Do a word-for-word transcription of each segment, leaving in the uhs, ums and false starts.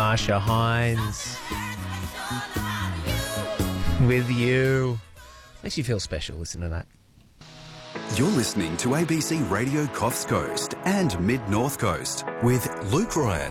Marsha Hines. With you. Makes you feel special, listen to that. You're listening to A B C Radio Coffs Coast and Mid-North Coast with Luke Ryan.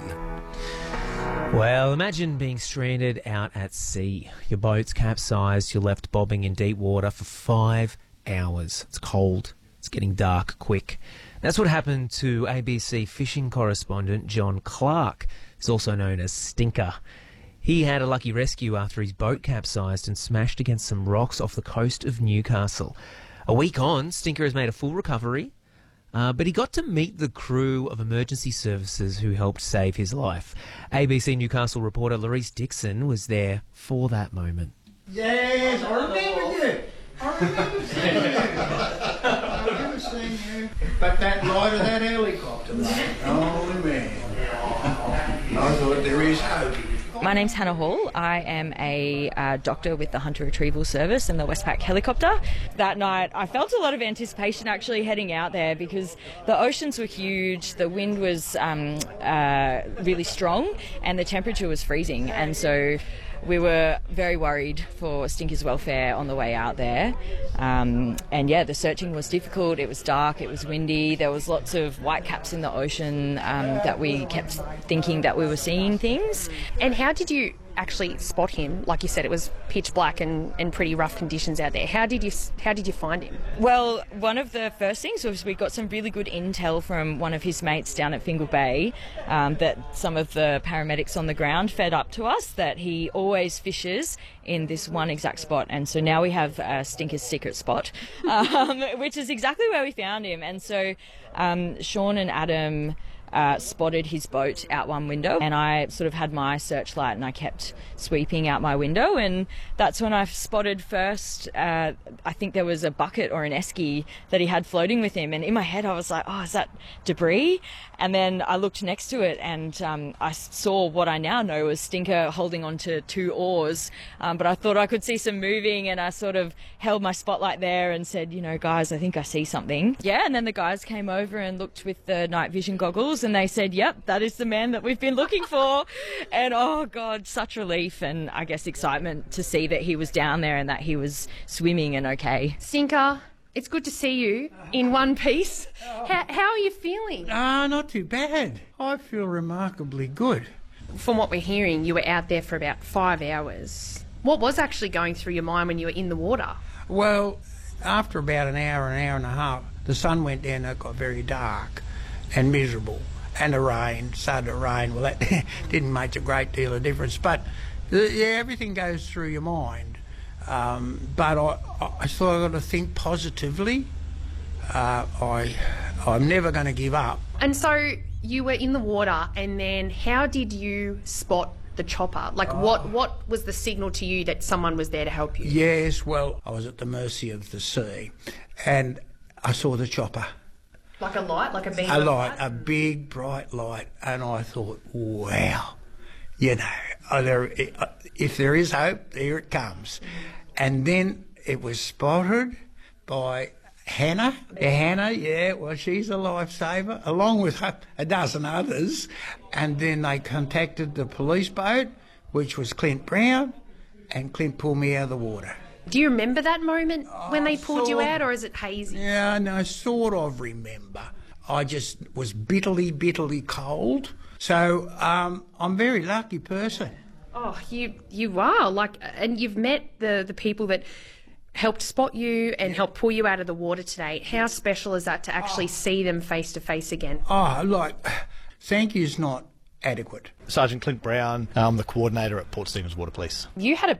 Well, imagine being stranded out at sea. Your boat's capsized, you're left bobbing in deep water for five hours. It's cold, it's getting dark quick. That's what happened to A B C fishing correspondent John Clark, who's also known as Stinker. He had a lucky rescue after his boat capsized and smashed against some rocks off the coast of Newcastle. A week on, Stinker has made a full recovery, uh, but he got to meet the crew of emergency services who helped save his life. A B C Newcastle reporter Larice Dixon was there for that moment. Yes, I remember you. I remember seeing you. I remember seeing you. But that light of that helicopter, mate. Oh, man. I thought there is hope. My name's Hannah Hall. I am a uh, doctor with the Hunter Retrieval Service and the Westpac helicopter. That night I felt a lot of anticipation actually heading out there because the oceans were huge, the wind was um, uh, really strong and the temperature was freezing, and so we were very worried for Stinker's welfare on the way out there. Um, and yeah, the searching was difficult, it was dark, it was windy, there was lots of whitecaps in the ocean um, that we kept thinking that we were seeing things. And how did you actually spot him? Like you said, it was pitch black and, and pretty rough conditions out there. How did you how did you find him? Well, one of the first things was we got some really good intel from one of his mates down at Fingal Bay um, that some of the paramedics on the ground fed up to us that he always fishes in this one exact spot, and so now we have uh, Stinker's secret spot, um, which is exactly where we found him. And so um, Sean and Adam Uh, spotted his boat out one window, and I sort of had my searchlight and I kept sweeping out my window, and that's when I spotted first uh, I think there was a bucket or an esky that he had floating with him, and in my head I was like, oh, is that debris? And then I looked next to it and um, I saw what I now know was Stinker holding onto two oars, um, but I thought I could see some moving, and I sort of held my spotlight there and said, you know, guys, I think I see something. Yeah, and then the guys came over and looked with the night vision goggles, and they said, yep, that is the man that we've been looking for. And oh God, such relief and I guess excitement to see that he was down there and that he was swimming and okay. Stinker, it's good to see you in one piece. How, how are you feeling? Ah, uh, not too bad. I feel remarkably good. From what we're hearing, you were out there for about five hours. What was actually going through your mind when you were in the water? Well, after about an hour, an hour and a half, the sun went down and it got very dark and miserable. And the rain, started to rain. Well, that didn't make a great deal of difference. But, yeah, everything goes through your mind. Um, but I, I still got to think positively. Uh, I, I'm never going to give up. And so you were in the water, and then how did you spot the chopper? Like, oh. what, what was the signal to you that someone was there to help you? Yes, well, I was at the mercy of the sea, and I saw the chopper. Like a light, like a beam A of light, light? a big bright light, and I thought, wow, you know, oh, there, if there is hope, there it comes. And then it was spotted by Hannah. Hannah, yeah, well, she's a lifesaver, along with a dozen others. And then they contacted the police boat, which was Clint Brown, and Clint pulled me out of the water. Do you remember that moment when they pulled sort you of, out, or is it hazy? Yeah, no, sort of remember. I just was bitterly, bitterly cold. So um, I'm a very lucky person. Oh, you you are. like, And you've met the, the people that helped spot you and helped pull you out of the water today. How special is that to actually oh. see them face to face again? Oh, like, thank you's not adequate. Sergeant Clint Brown, I'm the coordinator at Port Stephens Water Police. You had a